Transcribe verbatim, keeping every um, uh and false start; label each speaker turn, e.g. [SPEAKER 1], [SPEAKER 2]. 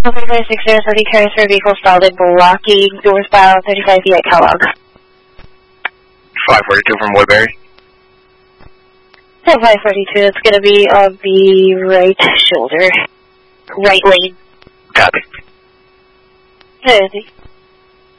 [SPEAKER 1] thirty-five six zero thirty transfer vehicle spotted blocking northbound thirty-five B at Kellogg.
[SPEAKER 2] five forty-two from Woodbury.
[SPEAKER 1] At five forty-two, it's going to be on the right shoulder. Right lane.
[SPEAKER 2] Copy.
[SPEAKER 1] Hey,